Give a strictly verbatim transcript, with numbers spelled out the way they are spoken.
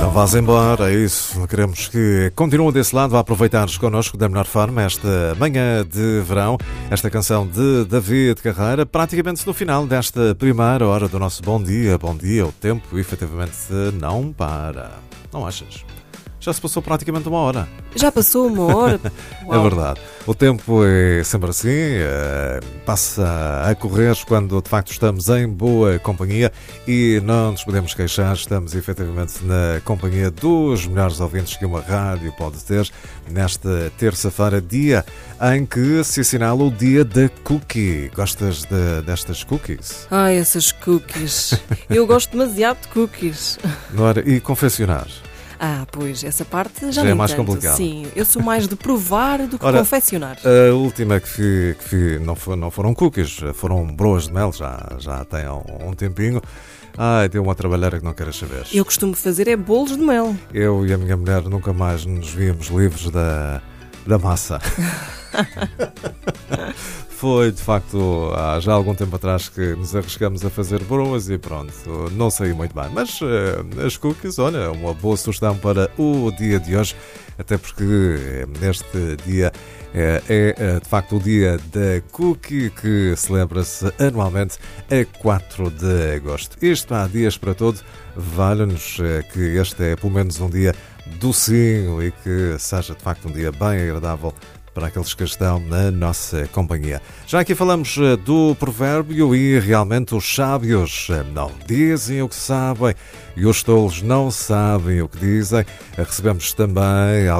Não vás embora, é isso. Queremos que continuem desse lado a aproveitares connosco da melhor forma esta manhã de verão, esta canção de David Carreira, praticamente no final desta primeira hora do nosso Bom Dia. Bom dia, o tempo efetivamente não para. Não achas? Já se passou praticamente uma hora. Já passou uma hora? É verdade. O tempo é sempre assim, é, passa a correr quando de facto estamos em boa companhia e não nos podemos queixar, estamos efetivamente na companhia dos melhores ouvintes que uma rádio pode ter nesta terça-feira, dia em que se assinala o dia da cookie. Gostas de, destas cookies? Ah, essas cookies. Eu gosto demasiado de cookies. Não era? E confeccionar? Ah, pois, essa parte já, já nem é mais tanto. complicado. Sim, eu sou mais de provar do que Ora, confeccionar. A última que fiz, que fiz não, for, não foram cookies, foram broas de mel, já, já tem um, um tempinho. Ai, deu uma trabalheira que não queres saber. Eu costumo fazer é bolos de mel. Eu e a minha mulher nunca mais nos víamos livres da, da massa. Foi, de facto, há já algum tempo atrás que nos arriscamos a fazer broas e pronto, não saiu muito bem. Mas uh, as cookies, olha, uma boa sugestão para o dia de hoje, até porque neste dia é, é de facto o dia da cookie que celebra-se anualmente a quatro de agosto. Isto há dias para todo, vale-nos que este é pelo menos um dia docinho e que seja de facto um dia bem agradável para aqueles que estão na nossa companhia. Já aqui falamos do provérbio e realmente os sábios não dizem o que sabem e os tolos não sabem o que dizem. Recebemos também